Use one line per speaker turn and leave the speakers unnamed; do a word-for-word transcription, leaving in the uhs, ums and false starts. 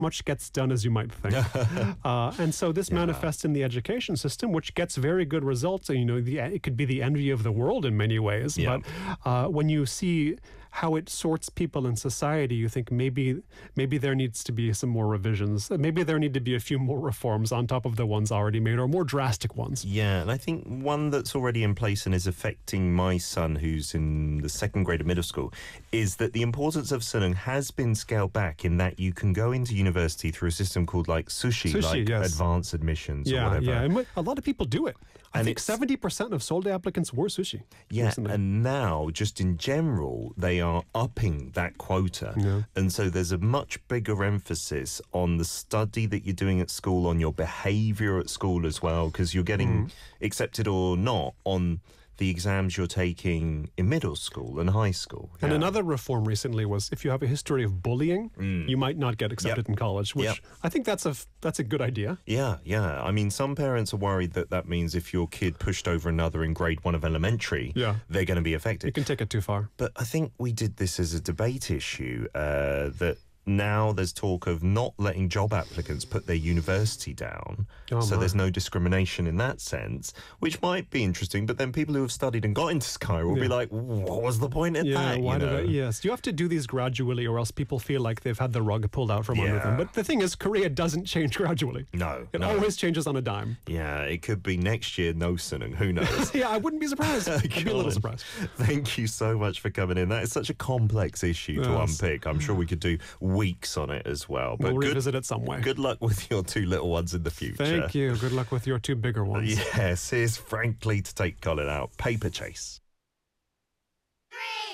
much gets done as you might think. uh, and so this
Yeah.
manifests in the education system, which gets very good results. And, you know, the, it could be the envy of the world in many ways.
Yeah.
But uh, when you see how it sorts people in society, you think maybe maybe there needs to be some more revisions. Maybe there need to be a few more reforms on top of the ones already made, or more drastic ones.
Yeah, and I think one that's already in place and is affecting my son, who's in the second grade of middle school, is that the importance of Sunung has been scaled back in that you can go into university through a system called like sushi,
Sushi,
like
yes.
advanced admissions or
Yeah,
whatever.
yeah. And a lot of people do it. I
And
think
it's-
seventy percent of Solde applicants were sushi.
Yeah,
recently.
and now, just in general, they are upping that quota.
Yeah.
And so there's a much bigger emphasis on the study that you're doing at school, on your behaviour at school as well, because you're getting
Mm.
accepted or not on the exams you're taking in middle school and high school.
And
Yeah.
another reform recently was if you have a history of bullying, you might not get accepted in college, which
Yep.
I think that's a f- that's a good idea.
Yeah, yeah. I mean, some parents are worried that that means if your kid pushed over another in grade one of elementary,
Yeah.
they're going to be
You
affected.
can take it too far.
But I think we did this as a debate issue, uh, that now there's talk of not letting job applicants put their university down.
Oh,
so
my.
there's no discrimination in that sense, which might be interesting. But then people who have studied and got into Sky will be
Yeah.
like, what was the point in
Yeah,
that?
why
you
did
know?
I? Yes, you have to do these gradually, or else people feel like they've had the rug pulled out from under them.
Yeah.
But the thing is, Korea doesn't change gradually.
No,
It
no.
always changes on a dime.
Yeah, it could be next year, no Sunung, who knows?
Yeah, I wouldn't be surprised. I'd be a little
God.
surprised.
Thank you so much for coming in. That is such a complex issue to
Yes.
unpick. I'm sure we could do weeks on it as well. But
We'll
good,
revisit it some way.
good luck with your two little ones in the future.
Thank you. Good luck with your two bigger ones.
Yes, here's Frankly to take Colin out. Paper Chase.